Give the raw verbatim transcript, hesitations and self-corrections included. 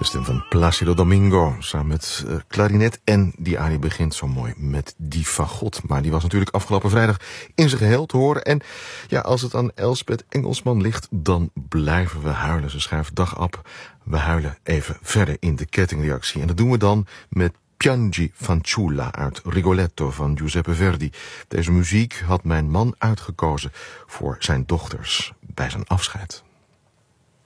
De stem van Plácido Domingo samen met uh, klarinet. En die arie begint zo mooi met die fagot. Maar die was natuurlijk afgelopen vrijdag in zijn geheel te horen. En ja, als het aan Elspeth Engelsman ligt, dan blijven we huilen. Ze schrijft dag op. We huilen even verder in de kettingreactie. En dat doen we dan met Piangi Fanciulla uit Rigoletto van Giuseppe Verdi. Deze muziek had mijn man uitgekozen voor zijn dochters bij zijn afscheid.